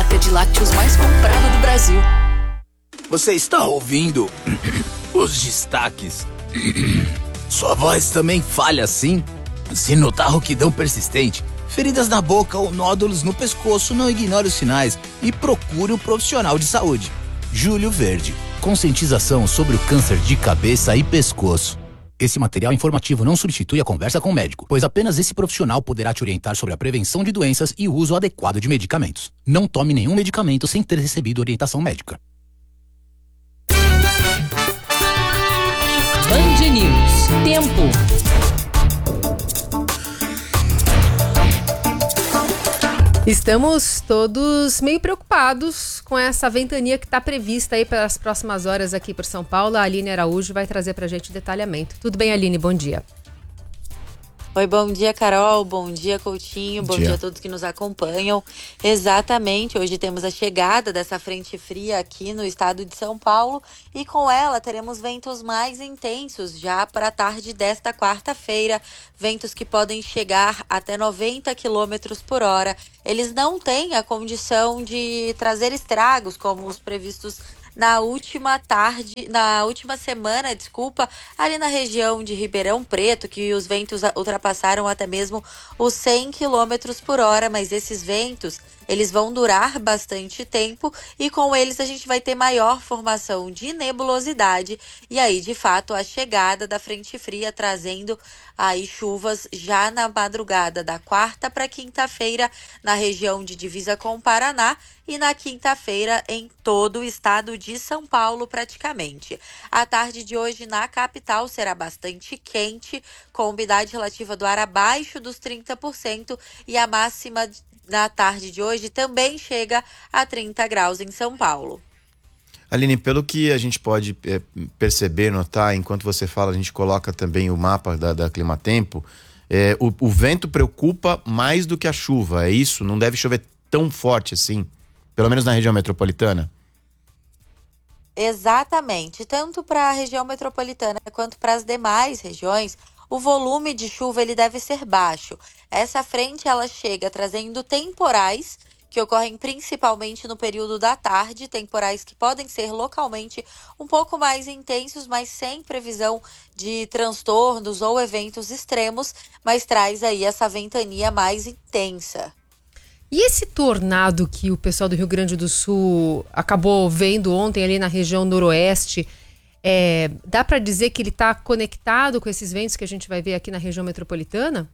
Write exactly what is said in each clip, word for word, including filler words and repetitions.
marca de lácteos mais comprada do Brasil. Você está ouvindo os destaques? Sua voz também falha assim? Se notar rouquidão persistente, feridas na boca ou nódulos no pescoço, não ignore os sinais e procure um profissional de saúde. Júlio Verde, conscientização sobre o câncer de cabeça e pescoço. Esse material informativo não substitui a conversa com o médico, pois apenas esse profissional poderá te orientar sobre a prevenção de doenças e o uso adequado de medicamentos. Não tome nenhum medicamento sem ter recebido orientação médica. Band News. Tempo. Estamos todos meio preocupados com essa ventania que está prevista aí para as próximas horas aqui por São Paulo. A Aline Araújo vai trazer para a gente detalhamento. Tudo bem, Aline? Bom dia. Oi, bom dia, Carol, bom dia, Coutinho, bom, bom dia. dia a todos que nos acompanham. Exatamente, hoje temos a chegada dessa frente fria aqui no estado de São Paulo e com ela teremos ventos mais intensos já para a tarde desta quarta-feira, ventos que podem chegar até noventa quilômetros por hora. Eles não têm a condição de trazer estragos como os previstos na última tarde, na última semana, desculpa, ali na região de Ribeirão Preto, que os ventos ultrapassaram até mesmo os cem quilômetros por hora, mas esses ventos, eles vão durar bastante tempo e com eles a gente vai ter maior formação de nebulosidade e aí, de fato, a chegada da frente fria trazendo aí chuvas já na madrugada da quarta para quinta-feira na região de divisa com o Paraná e na quinta-feira em todo o estado de São Paulo praticamente. A tarde de hoje na capital será bastante quente, com umidade relativa do ar abaixo dos trinta por cento e a máxima na tarde de hoje também chega a trinta graus em São Paulo. Aline, pelo que a gente pode é, perceber, notar, enquanto você fala, a gente coloca também o mapa da, da Climatempo, é, o, o vento preocupa mais do que a chuva, é isso? Não deve chover tão forte assim, pelo menos na região metropolitana? Exatamente, tanto para a região metropolitana quanto para as demais regiões, o volume de chuva ele deve ser baixo. Essa frente ela chega trazendo temporais que ocorrem principalmente no período da tarde, temporais que podem ser localmente um pouco mais intensos, mas sem previsão de transtornos ou eventos extremos, mas traz aí essa ventania mais intensa. E esse tornado que o pessoal do Rio Grande do Sul acabou vendo ontem ali na região noroeste, é, dá para dizer que ele está conectado com esses ventos que a gente vai ver aqui na região metropolitana?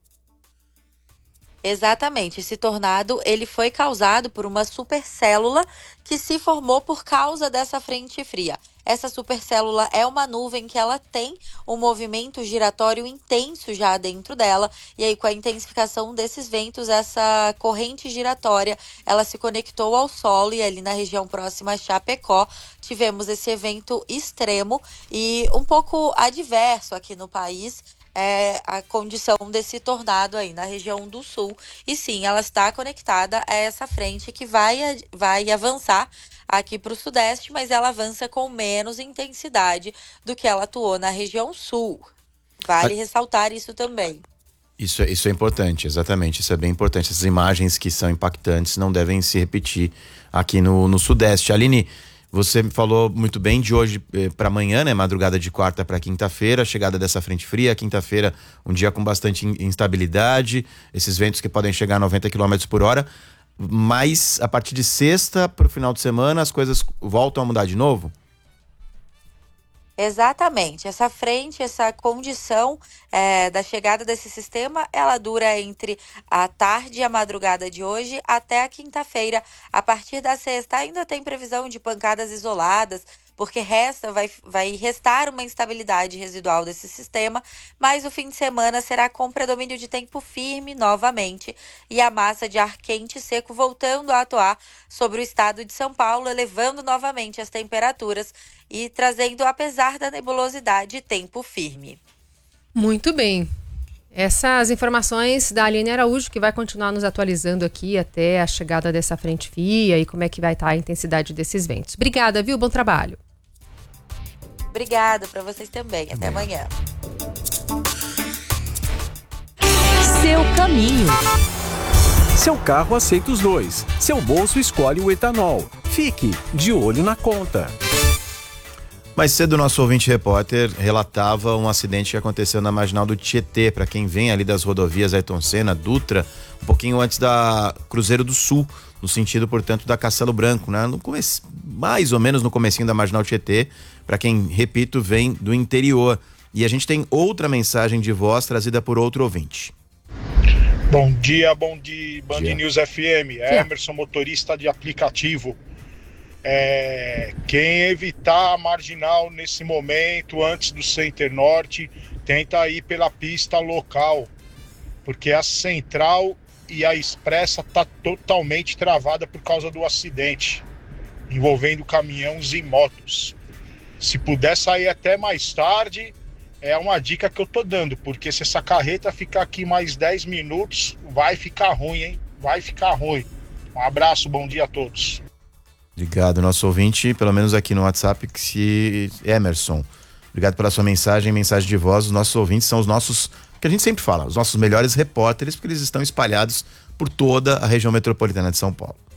Exatamente, esse tornado ele foi causado por uma supercélula que se formou por causa dessa frente fria. Essa supercélula é uma nuvem que ela tem um movimento giratório intenso já dentro dela, e aí com a intensificação desses ventos, essa corrente giratória, ela se conectou ao solo e ali na região próxima a Chapecó, tivemos esse evento extremo e um pouco adverso aqui no país, é a condição desse tornado aí na região do sul. E sim, ela está conectada a essa frente que vai, vai avançar aqui para o sudeste, mas ela avança com menos intensidade do que ela atuou na região sul. Vale a... ressaltar isso também. Isso, isso é importante, exatamente, isso é bem importante. Essas imagens que são impactantes não devem se repetir aqui no, no sudeste. Aline, você me falou muito bem de hoje eh, para amanhã, né? Madrugada de quarta para quinta-feira, chegada dessa frente fria. Quinta-feira, um dia com bastante instabilidade, esses ventos que podem chegar a noventa quilômetros por hora. Mas a partir de sexta para o final de semana, as coisas voltam a mudar de novo? Exatamente, essa frente, essa condição é, da chegada desse sistema, ela dura entre a tarde e a madrugada de hoje até a quinta-feira. A partir da sexta ainda tem previsão de pancadas isoladas, porque resta, vai, vai restar uma instabilidade residual desse sistema, mas o fim de semana será com predomínio de tempo firme novamente e a massa de ar quente e seco voltando a atuar sobre o estado de São Paulo, elevando novamente as temperaturas e trazendo, apesar da nebulosidade, tempo firme. Muito bem. Essas informações da Aline Araújo, que vai continuar nos atualizando aqui até a chegada dessa frente fria e como é que vai estar a intensidade desses ventos. Obrigada, viu? Bom trabalho. Obrigada para vocês também. Até amanhã. Seu caminho. Seu carro aceita os dois. Seu bolso escolhe o etanol. Fique de olho na conta. Mais cedo, o nosso ouvinte repórter relatava um acidente que aconteceu na marginal do Tietê, para quem vem ali das rodovias Ayrton Senna, Dutra, um pouquinho antes da Cruzeiro do Sul, no sentido, portanto, da Castelo Branco, né? No começo, mais ou menos no comecinho da marginal Tietê, para quem, repito, vem do interior. E a gente tem outra mensagem de voz trazida por outro ouvinte. Bom dia, bom dia, Band dia. News F M, Emerson, motorista de aplicativo. É, quem evitar a marginal nesse momento, antes do Center Norte, tenta ir pela pista local, porque a central e a expressa tá totalmente travada por causa do acidente envolvendo caminhões e motos. Se puder sair até mais tarde, é uma dica que eu tô dando, porque se essa carreta ficar aqui mais dez minutos, vai ficar ruim, hein? Vai ficar ruim. Um abraço, bom dia a todos. Obrigado, nosso ouvinte, pelo menos aqui no WhatsApp, que se Emerson. Obrigado pela sua mensagem, mensagem de voz. Os nossos ouvintes são os nossos, que a gente sempre fala, os nossos melhores repórteres, porque eles estão espalhados por toda a região metropolitana de São Paulo.